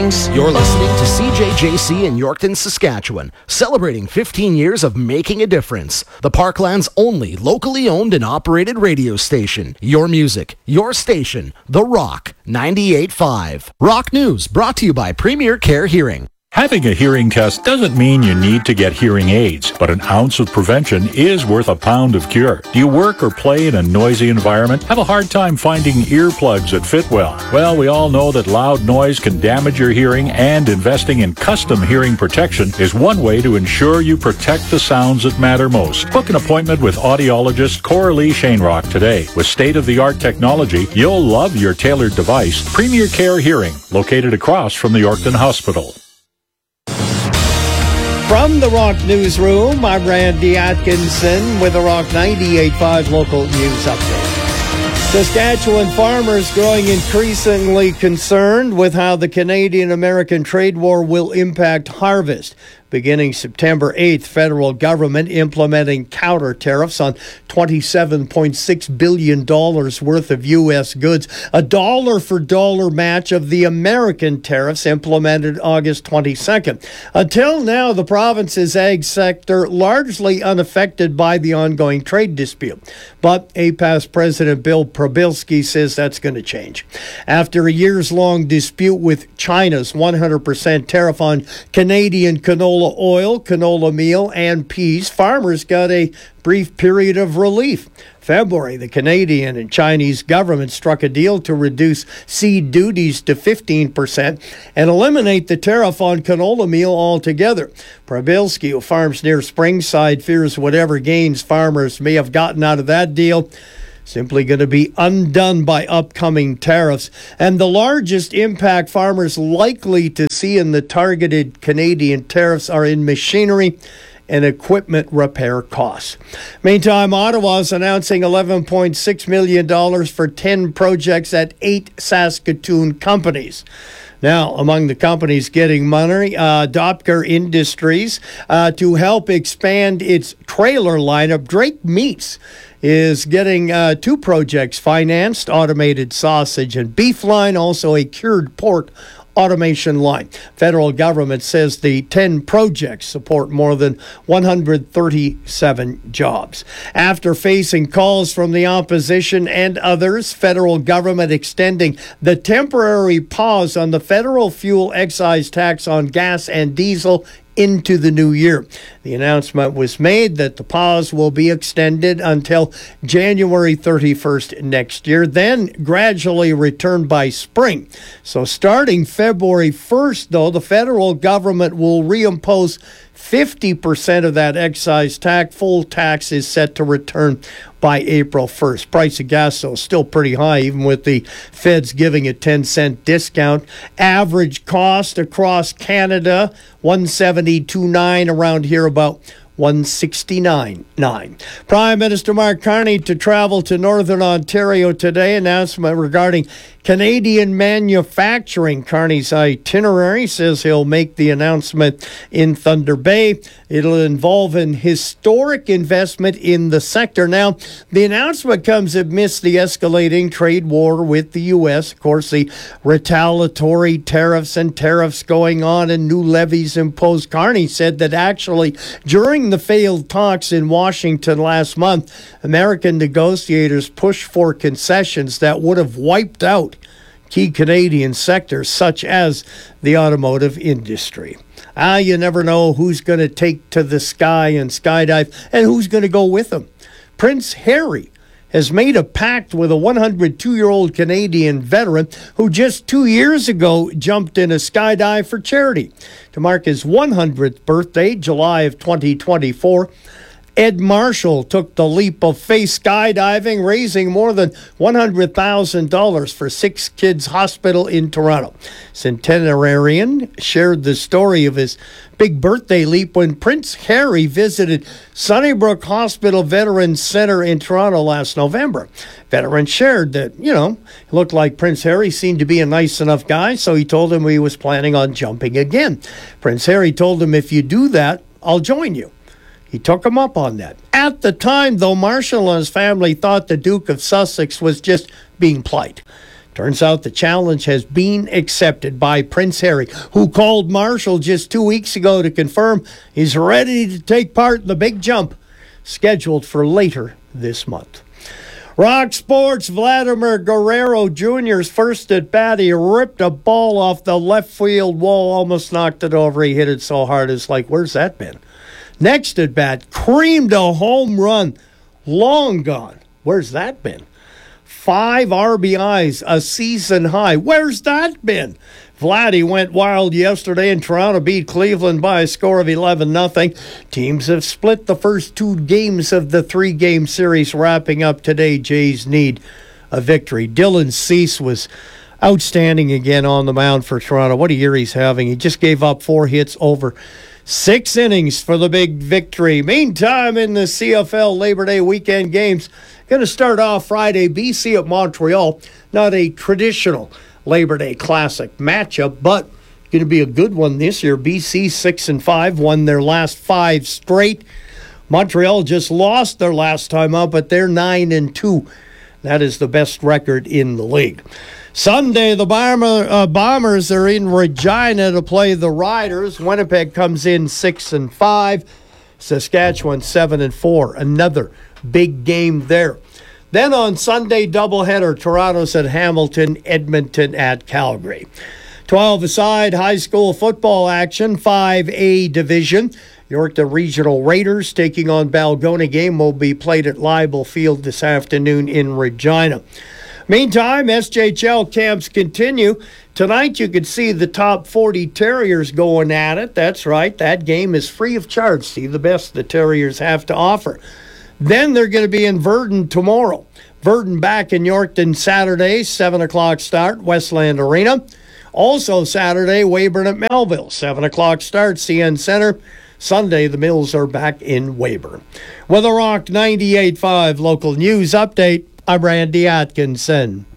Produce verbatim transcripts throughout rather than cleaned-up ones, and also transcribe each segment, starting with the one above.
things. You're listening to C J J C in Yorkton, Saskatchewan, celebrating fifteen years of making a difference. The Parkland's only locally owned and operated radio station. Your music, your station, The Rock, ninety-eight point five. Rock News, brought to you by Premier Care Hearing. Having a hearing test doesn't mean you need to get hearing aids, but an ounce of prevention is worth a pound of cure. Do you work or play in a noisy environment? Have a hard time finding earplugs that fit well? Well, we all know that loud noise can damage your hearing, and investing in custom hearing protection is one way to ensure you protect the sounds that matter most. Book an appointment with audiologist Coralie Shanerock today. With state-of-the-art technology, you'll love your tailored device. Premier Care Hearing, located across from the Yorkton Hospital. From the Rock Newsroom, I'm Randy Atkinson with the Rock ninety-eight point five local news update. Saskatchewan farmers growing increasingly concerned with how the Canadian-American trade war will impact harvest. Beginning September eighth, federal government implementing counter tariffs on twenty-seven point six billion dollars worth of U S goods, a dollar-for-dollar match of the American tariffs implemented August twenty-second. Until now, the province's ag sector largely unaffected by the ongoing trade dispute. But A P A S President Bill Probilski says that's going to change. After a years-long dispute with China's one hundred percent tariff on Canadian canola oil, canola meal, and peas, farmers got a brief period of relief. February, the Canadian and Chinese government struck a deal to reduce seed duties to fifteen percent and eliminate the tariff on canola meal altogether. Probilski, who farms near Springside, fears whatever gains farmers may have gotten out of that deal simply going to be undone by upcoming tariffs. And the largest impact farmers likely to see in the targeted Canadian tariffs are in machinery and equipment repair costs. Meantime, Ottawa is announcing eleven point six million dollars for ten projects at eight Saskatoon companies. Now, among the companies getting money, uh, Dopker Industries, uh, to help expand its trailer lineup. Drake Meats is getting uh, two projects financed, automated sausage and beef line, also a cured pork automation line. Federal government says the ten projects support more than one hundred thirty-seven jobs. After facing calls from the opposition and others, federal government extending the temporary pause on the federal fuel excise tax on gas and diesel into the new year. The announcement was made that the pause will be extended until January thirty-first next year, then gradually returned by spring. So starting February first, though, the federal government will reimpose fifty percent of that excise tax. Full tax is set to return by April first. Price of gas, though, still pretty high, even with the feds giving a ten cent discount. Average cost across Canada, one seventy-two point nine, around here about one sixty-nine point nine. Prime Minister Mark Carney to travel to Northern Ontario today. Announcement regarding Canadian manufacturing. Carney's itinerary says he'll make the announcement in Thunder Bay. It'll involve an historic investment in the sector. Now, the announcement comes amidst the escalating trade war with the U S. Of course, the retaliatory tariffs and tariffs going on and new levies imposed. Carney said that actually during the failed talks in Washington last month, American negotiators pushed for concessions that would have wiped out key Canadian sectors such as the automotive industry. Ah, you never know who's going to take to the sky and skydive and who's going to go with them. Prince Harry has made a pact with a one hundred two-year-old Canadian veteran who just two years ago jumped in a skydive for charity. To mark his one hundredth birthday, July of twenty twenty-four, Ed Marshall took the leap of faith skydiving, raising more than one hundred thousand dollars for Six Kids Hospital in Toronto. Centenarian shared the story of his big birthday leap when Prince Harry visited Sunnybrook Hospital Veterans Center in Toronto last November. Veteran shared that, you know, it looked like Prince Harry seemed to be a nice enough guy, so he told him he was planning on jumping again. Prince Harry told him, if you do that, I'll join you. He took him up on that. At the time, though, Marshall and his family thought the Duke of Sussex was just being polite. Turns out the challenge has been accepted by Prince Harry, who called Marshall just two weeks ago to confirm he's ready to take part in the big jump scheduled for later this month. Rock Sports, Vladimir Guerrero Junior's first at bat. He ripped a ball off the left field wall, almost knocked it over. He hit it so hard, it's like, where's that been? Next at bat, creamed a home run. Long gone. Where's that been? Five R B Is, a season high. Where's that been? Vladdy went wild yesterday, and Toronto beat Cleveland by a score of eleven nothing. Teams have split the first two games of the three-game series. Wrapping up today, Jays need a victory. Dylan Cease was outstanding again on the mound for Toronto. What a year he's having. He just gave up four hits over six innings for the big victory. Meantime, in the C F L Labor Day weekend games, going to start off Friday, B C at Montreal. Not a traditional Labor Day Classic matchup, but going to be a good one this year. B C six and five, won their last five straight. Montreal just lost their last time out, but they're nine and two. That is the best record in the league. Sunday, the Bomber, uh, Bombers are in Regina to play the Riders. Winnipeg comes in six and five. Saskatchewan seven and four. Another big game there. Then on Sunday, doubleheader, Toronto's at Hamilton, Edmonton at Calgary. twelve-a-side high school football action, five A division. Yorkton Regional Raiders taking on Balgona. Game will be played at Leibel Field this afternoon in Regina. Meantime, S J H L camps continue. Tonight you could see the top forty Terriers going at it. That's right, that game is free of charge. See the best the Terriers have to offer. Then they're going to be in Verdun tomorrow. Verdun back in Yorkton Saturday, seven o'clock start, Westland Arena. Also Saturday, Weyburn at Melville, seven o'clock start, C N Center. Sunday, the Mills are back in Weyburn. With a Rock ninety-eight point five local news update, I'm Randy Atkinson.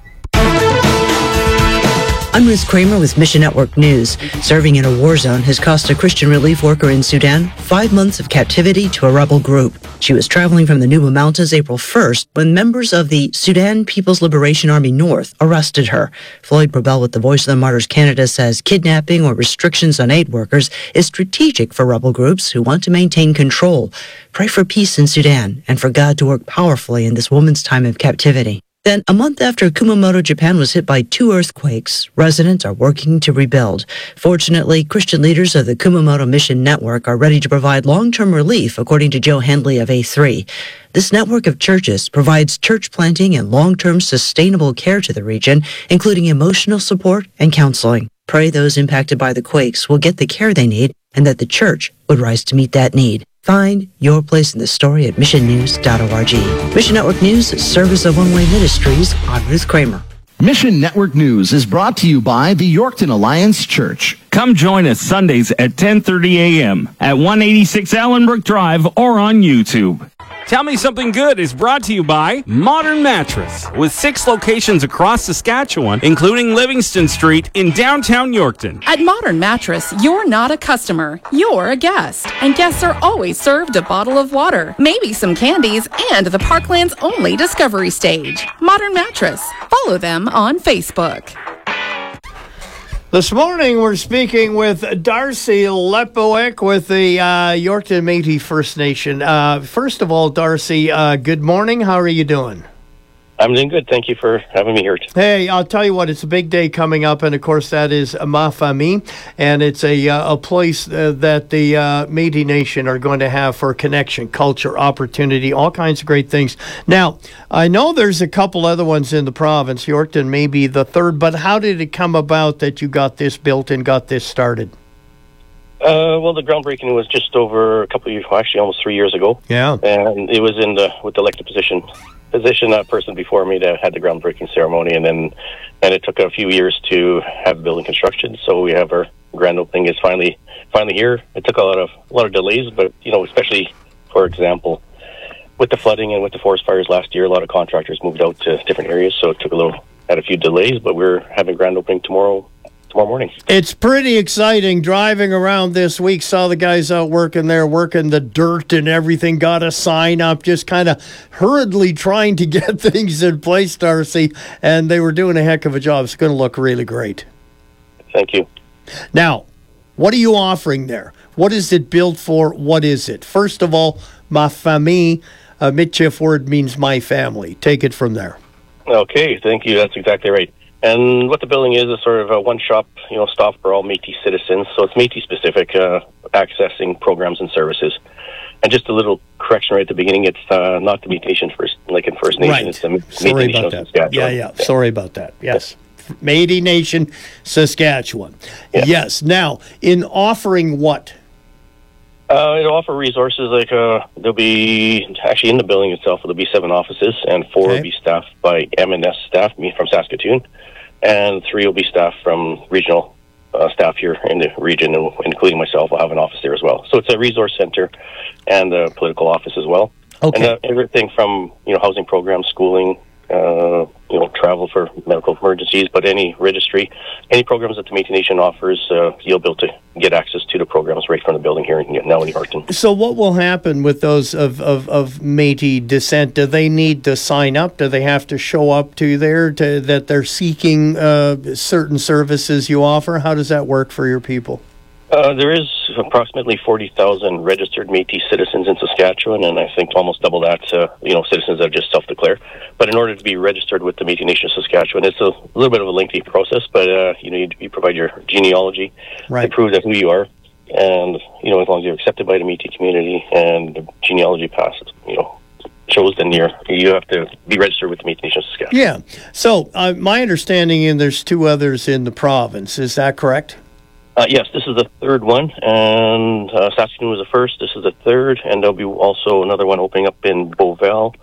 I'm Ruth Kramer with Mission Network News. Serving in a war zone has cost a Christian relief worker in Sudan five months of captivity to a rebel group. She was traveling from the Nuba Mountains April first when members of the Sudan People's Liberation Army North arrested her. Floyd Probell with the Voice of the Martyrs Canada says kidnapping or restrictions on aid workers is strategic for rebel groups who want to maintain control. Pray for peace in Sudan and for God to work powerfully in this woman's time of captivity. Then, a month after Kumamoto, Japan was hit by two earthquakes, residents are working to rebuild. Fortunately, Christian leaders of the Kumamoto Mission Network are ready to provide long-term relief, according to Joe Handley of A three. This network of churches provides church planting and long-term sustainable care to the region, including emotional support and counseling. Pray those impacted by the quakes will get the care they need and that the church would rise to meet that need. Find your place in the story at mission news dot org. Mission Network News is service of One Way Ministries. I'm Ruth Kramer. Mission Network News is brought to you by the Yorkton Alliance Church. Come join us Sundays at ten thirty a.m. at one eighty-six Allenbrook Drive or on YouTube. Tell Me Something Good is brought to you by Modern Mattress, with six locations across Saskatchewan, including Livingston Street in downtown Yorkton. At Modern Mattress, you're not a customer, you're a guest. And guests are always served a bottle of water, maybe some candies, and the Parkland's only discovery stage. Modern Mattress. Follow them on Facebook. This morning, we're speaking with Darcy Lepowick with the uh, Yorkton Métis First Nation. Uh, first of all, Darcy, uh, good morning. How are you doing? I'm doing good. Thank you for having me here. Hey, I'll tell you what, it's a big day coming up, and of course that is Ma Famille, and it's a uh, a place uh, that the uh, Métis Nation are going to have for connection, culture, opportunity, all kinds of great things. Now, I know there's a couple other ones in the province. Yorkton may be the third, but how did it come about that you got this built and got this started? Uh, well, the groundbreaking was just over a couple of years, well, actually almost three years ago. Yeah. And it was in the with the elected position. position a person before me that had the groundbreaking ceremony, and then and it took a few years to have building construction. So we have our grand opening is finally finally here. It took a lot of a lot of delays, but you know, especially for example, with the flooding and with the forest fires last year, a lot of contractors moved out to different areas, so it took a little had a few delays. But we're having grand opening tomorrow tomorrow morning. It's pretty exciting driving around this week. Saw the guys out working there, working the dirt and everything. Got a sign up, just kind of hurriedly trying to get things in place, Darcy. And they were doing a heck of a job. It's going to look really great. Thank you. Now, what are you offering there? What is it built for? What is it? First of all, ma famille. Uh, Michif word means my family. Take it from there. Okay, thank you. That's exactly right. And what the building is is sort of a one-shop, you know, stop for all Métis citizens. So it's Métis-specific, uh, accessing programs and services. And just a little correction right at the beginning: it's uh, not the Métis Nation first, like in First Nation. Right. It's the Sorry Métis Nation about of that. Saskatchewan. Yeah, yeah. Sorry about that. Yes. Métis Nation, Saskatchewan. Yeah. Yes. Now, in offering what? Uh, it'll offer resources like uh, there'll be actually in the building itself. There'll be seven offices, and four Okay. will be staffed by M and S staff, me from Saskatoon, and three will be staffed from regional uh, staff here in the region, and including myself. I'll have an office there as well. So it's a resource center and a political office as well. Okay. And uh, everything from you know housing programs, schooling, uh, you know travel for medical emergencies, but any registry, any programs that the Métis Nation offers, uh, you'll be able to get access to the programs right from the building here in, now in Yorkton. So what will happen with those of, of, of Métis descent? Do they need to sign up? Do they have to show up to there to, that they're seeking uh, certain services you offer? How does that work for your people? Uh, there is approximately forty thousand registered Métis citizens in Saskatchewan, and I think almost double that, uh, you know, citizens that just self-declare. But in order to be registered with the Métis Nation of Saskatchewan, it's a little bit of a lengthy process, but, uh, you know, you, you provide your genealogy Right. to prove that who you are, and, you know, as long as you're accepted by the Métis community and the genealogy passes, you know, shows then you're, you have to be registered with the Métis Nation of Saskatchewan. Yeah. So uh, my understanding is there's two others in the province. Is that correct? Uh, yes, this is the third one, and uh, Saskatoon was the first. This is the third, and there'll be also another one opening up in Beauval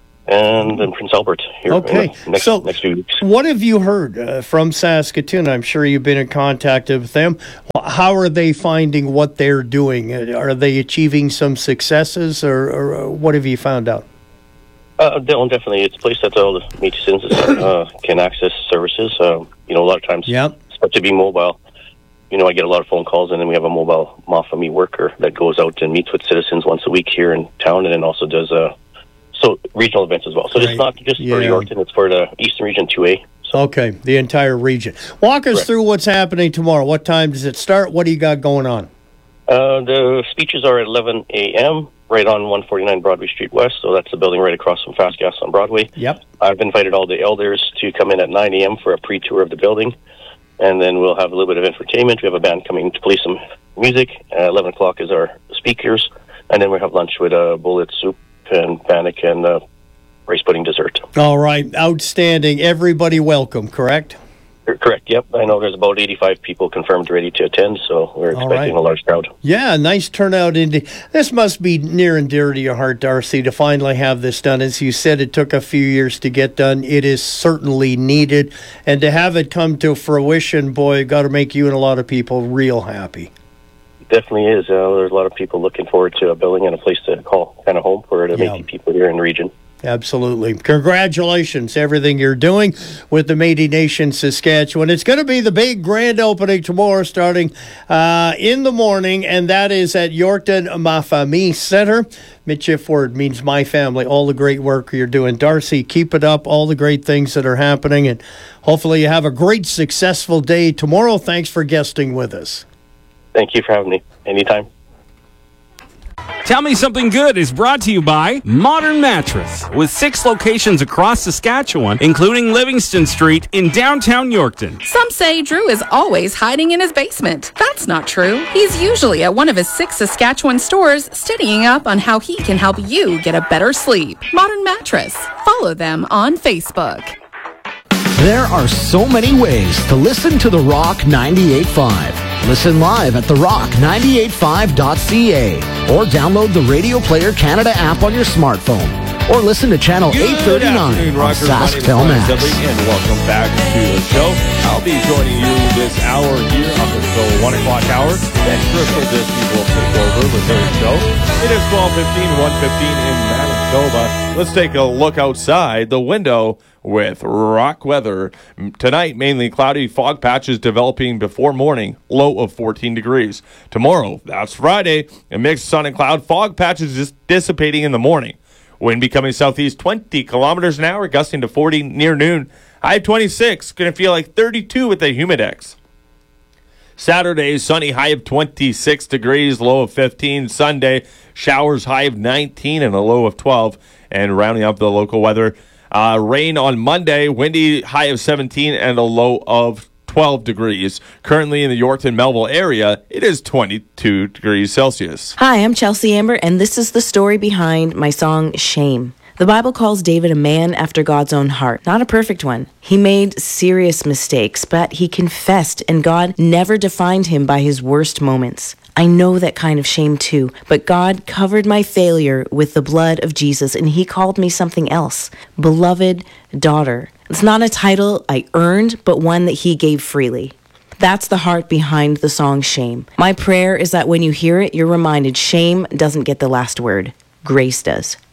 and in Prince Albert here Okay. in the next, So- next few weeks. What have you heard uh, from Saskatoon? I'm sure you've been in contact with them. How are they finding what they're doing? Uh, Are they achieving some successes, or, or uh, what have you found out? Uh, de- definitely, it's a place that all the Métis citizens uh, can access services. Uh, you know, a lot of times, Yep. but to be mobile, you know, I get a lot of phone calls, and then we have a mobile Ma Famille worker that goes out and meets with citizens once a week here in town, and then also does uh, so regional events as well. So Right. it's not just Yeah. for Yorkton; it's for the Eastern Region two A. Okay, the entire region. Walk us Correct. through what's happening tomorrow. What time does it start? What do you got going on? Uh, the speeches are at eleven a.m. right on one forty-nine Broadway Street West, so that's the building right across from Fast Gas on Broadway. Yep. I've invited all the elders to come in at nine a.m. for a pre-tour of the building, and then we'll have a little bit of entertainment. We have a band coming to play some music. Uh, eleven o'clock is our speakers, and then we'll have lunch with uh, bullet soup and bannock and uh, rice pudding dessert. All right, outstanding. Everybody welcome, correct? Correct, yep. I know there's about eighty-five people confirmed ready to attend, so we're All expecting right. a large crowd. Yeah, nice turnout. Indeed. This must be near and dear to your heart, Darcy, to finally have this done. As you said, it took a few years to get done. It is certainly needed. And to have it come to fruition, boy, got to make you and a lot of people real happy. Definitely is. Uh, there's a lot of people looking forward to a building and a place to call kind of home for the Yeah. Métis people here in the region. Absolutely. Congratulations, everything you're doing with the Métis Nation Saskatchewan. It's going to be the big grand opening tomorrow starting uh, in the morning, and that is at Yorkton Ma Famille Center. Michif word means my family, all the great work you're doing. Darcy, keep it up, all the great things that are happening, and hopefully you have a great, successful day tomorrow. Thanks for guesting with us. Thank you for having me. Anytime. Tell Me Something Good is brought to you by Modern Mattress, with six locations across Saskatchewan, including Livingston Street in downtown Yorkton. Some say Drew is always hiding in his basement. That's not true. He's usually at one of his six Saskatchewan stores, studying up on how he can help you get a better sleep. Modern Mattress. Follow them on Facebook. There are so many ways to listen to The Rock ninety-eight point five. Listen live at the rock ninety-eight five dot c a or download the Radio Player Canada app on your smartphone or listen to channel eight thirty-nine on SaskTel Max. And welcome back to the show. I'll be joining you this hour here on the until one o'clock hour. Then Crystal Disney will take over with her show. It is twelve fifteen, one fifteen in Manitoba. Let's take a look outside the window with rock weather. Tonight, mainly cloudy, fog patches developing before morning, low of fourteen degrees. Tomorrow, that's Friday, a mixed sun and cloud, fog patches just dissipating in the morning. Wind becoming southeast twenty kilometers an hour, gusting to forty near noon. High twenty-six, going to feel like thirty-two with the humidex. Saturday, sunny, high of twenty-six degrees, low of fifteen. Sunday, showers, high of nineteen and a low of twelve. And rounding up the local weather, uh, rain on Monday, windy, high of seventeen and a low of twelve degrees. Currently in the Yorkton Melville area, it is twenty-two degrees Celsius. Hi, I'm Chelsea Amber, and this is the story behind my song, Shame. The Bible calls David a man after God's own heart, not a perfect one. He made serious mistakes, but he confessed, and God never defined him by his worst moments. I know that kind of shame too, but God covered my failure with the blood of Jesus, and he called me something else, beloved daughter. It's not a title I earned, but one that he gave freely. That's the heart behind the song Shame. My prayer is that when you hear it, you're reminded shame doesn't get the last word. Grace does.